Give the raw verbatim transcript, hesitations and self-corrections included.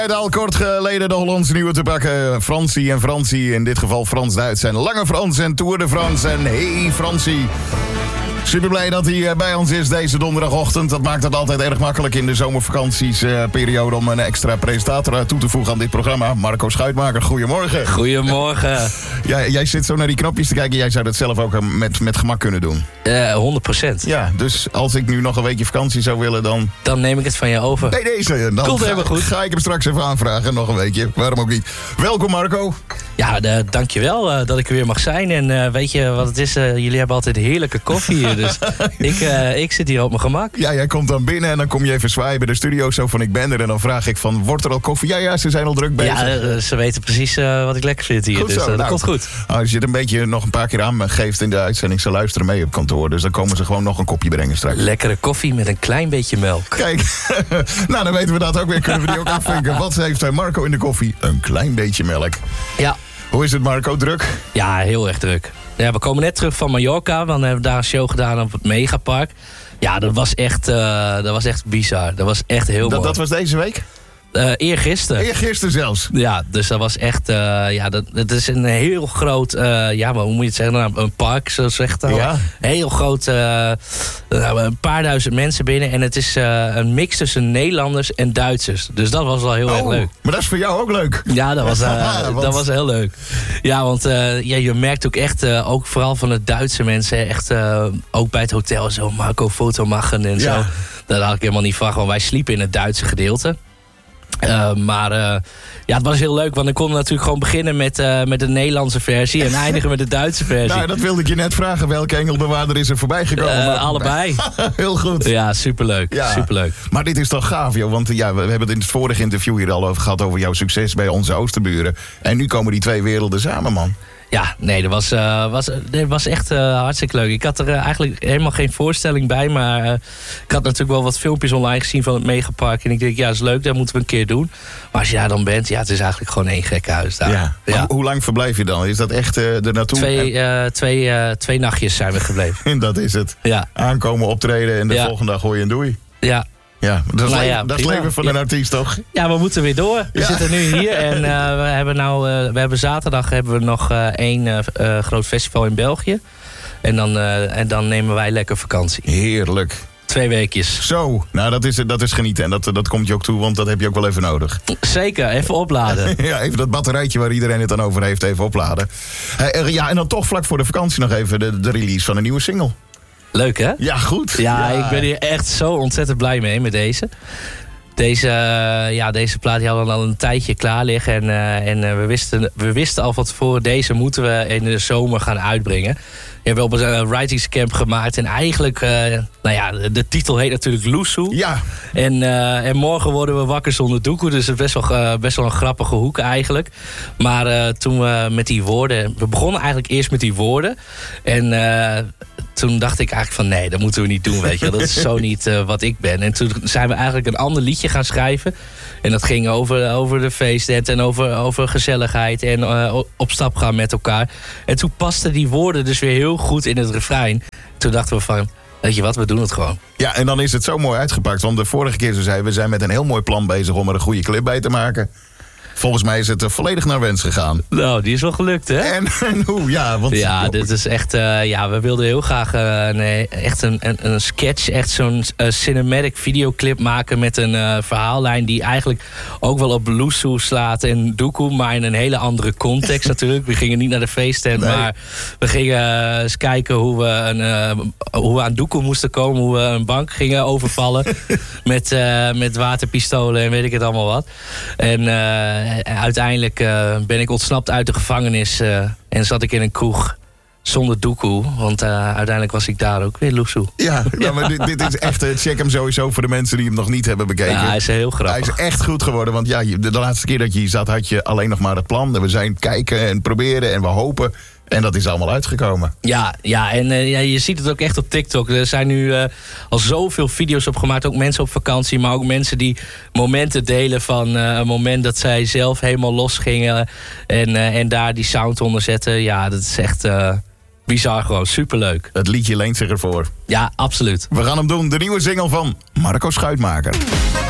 Al kort geleden de Hollandse nieuwe te pakken. Fransie en Fransie, in dit geval Frans-Duits en Lange Frans en Tour de France. En hey Fransie. Super blij dat hij bij ons is deze donderdagochtend. Dat maakt het altijd erg makkelijk in de zomervakantiesperiode om een extra presentator toe te voegen aan dit programma. Marco Schuitmaker, goedemorgen. Goedemorgen. Jij, jij zit zo naar die knopjes te kijken. Jij zou dat zelf ook met, met gemak kunnen doen. Uh, honderd procent. Ja, dus als ik nu nog een weekje vakantie zou willen, dan... Dan neem ik het van je over. Nee, deze. Dan Komt helemaal goed. Ga ik hem straks even aanvragen. Nog een weekje. Waarom ook niet. Welkom Marco. Ja, de, dankjewel uh, dat ik er weer mag zijn. En uh, weet je wat het is? Uh, jullie hebben altijd heerlijke koffie hier. Dus ik, uh, ik zit hier op mijn gemak. Ja, jij komt dan binnen en dan kom je even zwaaien bij de studio. Zo van ik ben er. En dan vraag ik van, wordt er al koffie? Ja, ja, ze zijn al druk bezig. Ja, uh, ze weten precies uh, wat ik lekker vind hier. Goed dus zo. uh, dat nou, komt goed. Als je het een beetje nog een paar keer aan me geeft in de uitzending. Ze luisteren mee op kantoor. Dus dan komen ze gewoon nog een kopje brengen straks. Lekkere koffie met een klein beetje melk. Kijk, nou dan weten we dat ook weer. Kunnen we die ook afvinken. Wat heeft Marco in de koffie? Een klein beetje melk. Ja. Hoe is het Marco? Druk? Ja, heel erg druk. Ja, we komen net terug van Mallorca. We hebben daar een show gedaan op het Megapark. Ja, dat was echt, uh, dat was echt bizar. Dat was echt heel dat, mooi. Dat was deze week? Uh, eergisteren. Eergisteren zelfs? Ja, dus dat was echt... Uh, ja, dat, het is een heel groot... Uh, ja, maar hoe moet je het zeggen? Nou, een park, zo zegt het al. Ja. Heel groot... Uh, een paar duizend mensen binnen. En het is uh, een mix tussen Nederlanders en Duitsers. Dus dat was wel heel oh, erg leuk. Maar dat is voor jou ook leuk? Ja, dat was, uh, want... dat was heel leuk. Ja, want uh, ja, je merkt ook echt... Uh, ook vooral van de Duitse mensen... Echt uh, ook bij het hotel zo... Marco foto machen en ja. zo. Dat had ik helemaal niet van. Want wij sliepen in het Duitse gedeelte. Uh, maar uh, ja, het was heel leuk, want ik kon natuurlijk gewoon beginnen met, uh, met de Nederlandse versie en eindigen met de Duitse versie. Nou, dat wilde ik je net vragen. Welke engelbewaarder is er voorbij gekomen? Uh, allebei. Heel goed. Ja, superleuk. Ja. superleuk. Maar dit is toch gaaf, joh? Want ja, we hebben het in het vorige interview hier al over gehad over jouw succes bij onze Oosterburen. En nu komen die twee werelden samen, man. Ja, nee, dat was, uh, was, dat was echt uh, hartstikke leuk. Ik had er uh, eigenlijk helemaal geen voorstelling bij. Maar uh, ik had natuurlijk wel wat filmpjes online gezien van het Megapark. En ik denk, ja, dat is leuk, dat moeten we een keer doen. Maar als je daar dan bent, ja, het is eigenlijk gewoon één gek huis daar. Ja. Ja. Hoe lang verblijf je dan? Is dat echt uh, er naartoe? Twee, uh, twee, uh, twee nachtjes zijn we gebleven. Dat is het. Ja. Aankomen, optreden en de ja. volgende dag hooi en doei. Ja. Ja, dat is, nou leven, ja, dat is leven van ja. een artiest, toch? Ja, we moeten weer door. We ja. zitten nu hier en uh, we hebben nou, uh, we hebben zaterdag hebben we nog uh, één uh, uh, groot festival in België. En dan, uh, en dan nemen wij lekker vakantie. Heerlijk. Twee weekjes. Zo, nou dat is, dat is genieten. En dat, dat komt je ook toe, want dat heb je ook wel even nodig. Zeker, even opladen. Ja, even dat batterijtje waar iedereen het dan over heeft, even opladen. Uh, ja, en dan toch vlak voor de vakantie nog even de, de release van een nieuwe single. Leuk, hè? Ja, goed. Ja, ja, ik ben hier echt zo ontzettend blij mee met deze. Deze, uh, ja, deze plaat die hadden al een tijdje klaar liggen. En, uh, en uh, we, wisten, we wisten al van tevoren, deze moeten we in de zomer gaan uitbrengen. We hebben op een uh, writingscamp gemaakt. En eigenlijk, uh, nou ja, de, de titel heet natuurlijk Loesoe. Ja. En, uh, en morgen worden we wakker zonder doekoe. Dus het is best wel, uh, best wel een grappige hoek eigenlijk. Maar uh, toen we met die woorden... We begonnen eigenlijk eerst met die woorden. En... Uh, toen dacht ik eigenlijk van nee, dat moeten we niet doen, weet je. Dat is zo niet uh, wat ik ben. En toen zijn we eigenlijk een ander liedje gaan schrijven. En dat ging over, over de feesttent en over, over gezelligheid en uh, op stap gaan met elkaar. En toen pasten die woorden dus weer heel goed in het refrein. Toen dachten we van, weet je wat, we doen het gewoon. Ja, en dan is het zo mooi uitgepakt. Want de vorige keer zo zei we zijn met een heel mooi plan bezig om er een goede clip bij te maken. Volgens mij is het volledig naar wens gegaan. Nou, die is wel gelukt, hè? En, en hoe? Ja, want... ja, dit is echt... Uh, ja, we wilden heel graag uh, een, echt een, een, een sketch, echt zo'n uh, cinematic videoclip maken met een uh, verhaallijn die eigenlijk ook wel op Loesoe slaat en doekoe, maar in een hele andere context natuurlijk. We gingen niet naar de feesttent, nee. maar we gingen uh, eens kijken hoe we, een, uh, hoe we aan doekoe moesten komen, hoe we een bank gingen overvallen met, uh, met waterpistolen en weet ik het allemaal wat. En... Uh, uiteindelijk uh, ben ik ontsnapt uit de gevangenis uh, en zat ik in een kroeg zonder doekoe. Want uh, uiteindelijk was ik daar ook weer Loesoe. Ja, ja, maar dit, dit is echt... Uh, check hem sowieso voor de mensen die hem nog niet hebben bekeken. Ja, hij is heel grappig. Hij is echt goed geworden. Want ja, de, de laatste keer dat je hier zat had je alleen nog maar het plan. En we zijn kijken en proberen en we hopen... En dat is allemaal uitgekomen. Ja, ja en uh, ja, je ziet het ook echt op TikTok. Er zijn nu uh, al zoveel video's op gemaakt. Ook mensen op vakantie, maar ook mensen die momenten delen van uh, een moment dat zij zelf helemaal los gingen. En, uh, en daar die sound onder zetten. Ja, dat is echt uh, bizar gewoon. Superleuk. Het liedje leent zich ervoor. Ja, absoluut. We gaan hem doen. De nieuwe single van Marco Schuitmaker.